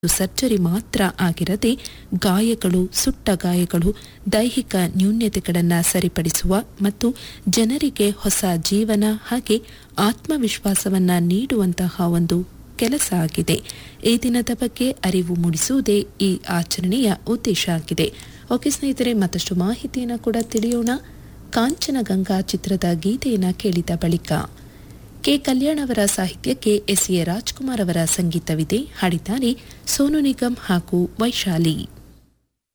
Surgery ಮಾತ್ರ ಆಗಿರದೆ ಗಾಯಗಳು, ಸುಟ್ಟ ಗಾಯಗಳು, ದೈಹಿಕ ನ್ಯೂನ್ಯತೆಗಳನ್ನು ಸರಿಪಡಿಸುವ ಮತ್ತು ಜನರಿಗೆ ಹೊಸ ಜೀವನ ಹಾಗೆ ಆತ್ಮವಿಶ್ವಾಸವನ್ನ ನೀಡುವಂತಹ ಒಂದು ಕೆಲಸ ಆಗಿದೆ. ಈ ದಿನದ ಬಗ್ಗೆ ಅರಿವು ಮೂಡಿಸುವುದೇ ಈ ಆಚರಣೆಯ ಉದ್ದೇಶ ಆಗಿದೆ. ಓಕೆ ಸ್ನೇಹಿತರೆ, ಮತ್ತಷ್ಟು ಮಾಹಿತಿಯನ್ನು ಕೂಡ ತಿಳಿಯೋಣ. ಕಾಂಚನಗಂಗಾ ಚಿತ್ರದ ಗೀತೆಯನ್ನು ಕೇಳಿದ ಬಳಿಕ ಕೆ ಕಲ್ಯಾಣ್ ಅವರ ಸಾಹಿತ್ಯಕ್ಕೆ ಎಸ್ ಎ ರಾಜ್ಕುಮಾರ್ ಅವರ ಸಂಗೀತವಿದೆ. ಹಾಡಿದ್ದಾರೆ ಸೋನು ನಿಗಮ್ ಹಾಗೂ ವೈಶಾಲಿ.